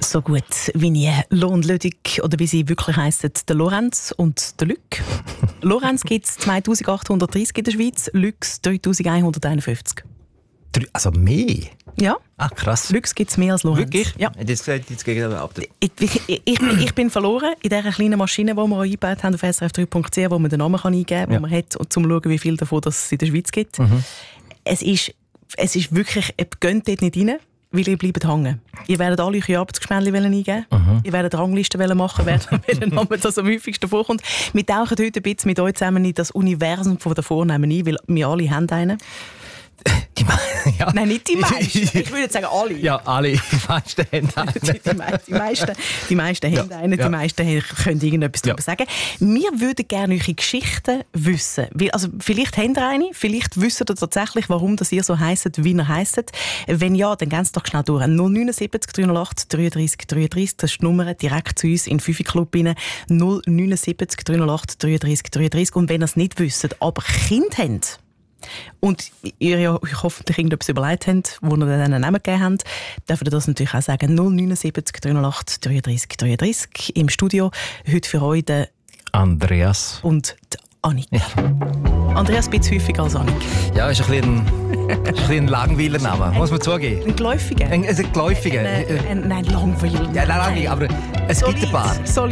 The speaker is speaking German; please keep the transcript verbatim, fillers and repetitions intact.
So gut wie nie. Lohn Lödig, oder wie sie wirklich heissen, der Lorenz und der Luc. Lorenz gibt es zweitausendachthundertdreissig in der Schweiz, Lux dreitausendeinhunderteinundfünfzig. Also mehr? Ja. Ach, krass. Lux gibt es mehr als Lorenz. Wirklich? Ja. Hätte ich gesagt, jetzt gegen ab. Ich, ich, ich, bin, ich bin verloren in dieser kleinen Maschine, die wir eingebaut haben auf s r f drei punkt c h, wo man den Namen kann eingeben kann, ja. man hat, um zu schauen, wie viel davon es in der Schweiz gibt. Mhm. Es, ist, es ist wirklich, ihr geht dort nicht rein, weil ihr bleibt hängen. Ihr werdet alle eure Arbeitsgespendli eingeben, mhm. ihr werdet Ranglisten machen, welcher Name das am häufigsten vorkommt. Wir tauchen heute ein bisschen mit euch zusammen in das Universum von der Vornamen ein, weil wir alle haben einen. Die ja. Nein, nicht die meisten. Ich würde jetzt sagen, alle. Ja, alle. Die meisten haben einen. Die, die, die meisten, die meisten ja. haben einen, die ja. meisten können irgendetwas ja. darüber sagen. Wir würden gerne eure Geschichten wissen. Weil, also, vielleicht habt ihr eine, vielleicht wisst ihr tatsächlich, warum das ihr so heisst, wie ihr heisst. Wenn ja, dann geht es doch schnell durch. null neun sieben drei null acht dreiunddreissig dreiunddreissig, das ist die Nummer direkt zu uns in den Fifi Club rein. null neun sieben drei null acht dreiunddreissig dreiunddreissig. Und wenn ihr es nicht wisst, aber Kind habt, und ihr ja euch hoffentlich irgendetwas überlegt habt, wo ihr dann einen Namen gegeben habt, dürft ihr das natürlich auch sagen. null neun sieben drei null acht dreiunddreissig dreiunddreissig. Im Studio heute für euch der Andreas und die Annik. Ja. Andreas ein bisschen häufiger als Annik. Ja, ist ein bisschen ein, ein, ein langweiliger Name, muss man zugeben. Ein geläufiger? Ein, ein geläufiger. Ein, ein, ein, nein, langweilig. Ja, nein, langweilig, aber es Solid. gibt ein paar. Solid.